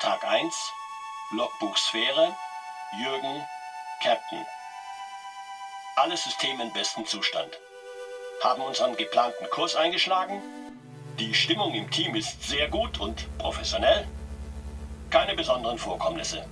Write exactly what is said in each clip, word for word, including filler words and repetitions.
Tag eins, Logbuch Sphäre, Jürgen, Captain. Alle Systeme in bestem Zustand. Haben unseren geplanten Kurs eingeschlagen. Die Stimmung im Team ist sehr gut und professionell. Keine besonderen Vorkommnisse.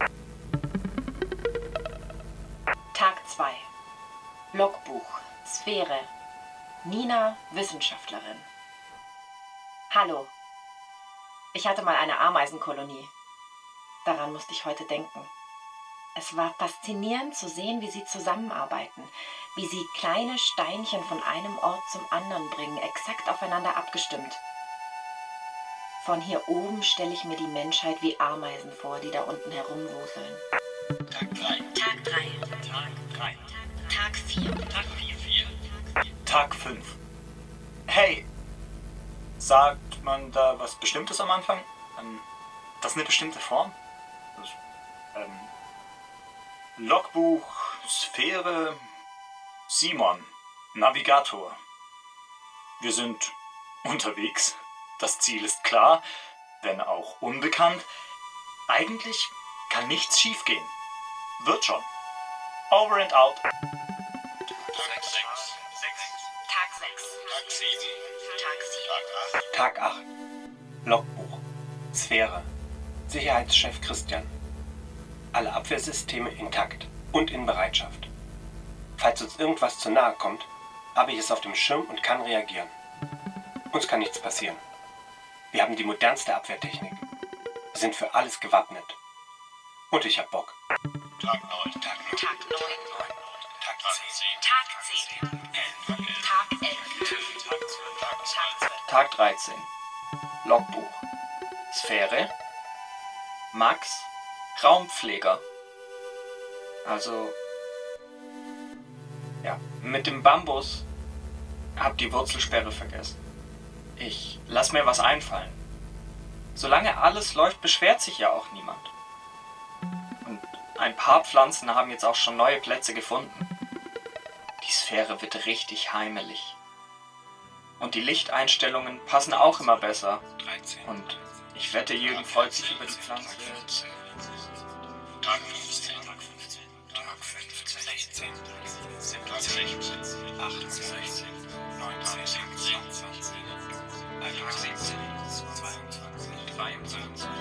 Tag zwei. Logbuch Sphäre. Nina, Wissenschaftlerin. Hallo. Ich hatte mal eine Ameisenkolonie. Daran musste ich heute denken. Es war faszinierend zu sehen, wie sie zusammenarbeiten, wie sie kleine Steinchen von einem Ort zum anderen bringen, exakt aufeinander abgestimmt. Von hier oben stelle ich mir die Menschheit wie Ameisen vor, die da unten herumwuseln. Tag drei. Tag drei. Tag drei. Tag vier. Tag vier. Tag fünf. Hey, sagt man da was Bestimmtes am Anfang? Ähm, das ist eine bestimmte Form? Das, ähm, Logbuch, Sphäre, Simon, Navigator. Wir sind unterwegs. Das Ziel ist klar, wenn auch unbekannt. Eigentlich kann nichts schiefgehen. Wird schon. Over and out. Tag sechs. Tag sechs. Tag sieben. Tag sieben. Tag acht. Tag acht. Logbuch. Sphäre. Sicherheitschef Christian. Alle Abwehrsysteme intakt und in Bereitschaft. Falls uns irgendwas zu nahe kommt, habe ich es auf dem Schirm und kann reagieren. Uns kann nichts passieren. Wir haben die modernste Abwehrtechnik. Wir sind für alles gewappnet. Und ich hab Bock. Tag neun. Tag neun. Tag neun. Tag zehn. Tag zehn. Tag elf. Tag zwölf. Tag dreizehn. Logbuch. Sphäre. Max. Raumpfleger. Also, ja, mit dem Bambus hab die Wurzelsperre vergessen. Ich lass mir was einfallen. Solange alles läuft, beschwert sich ja auch niemand. Und ein paar Pflanzen haben jetzt auch schon neue Plätze gefunden. Die Sphäre wird richtig heimelig. Und die Lichteinstellungen passen auch immer besser. dreizehn. Und ich wette, Jürgen freut sich über die Pflanze. Tag fünfzehn. Tag fünfzehn. Tag fünfzehn. sechzehn. Tag sechzehn. achtzehn. neunzehn. zwanzig. Tag siebzehn. zweiundzwanzig. dreiundzwanzig.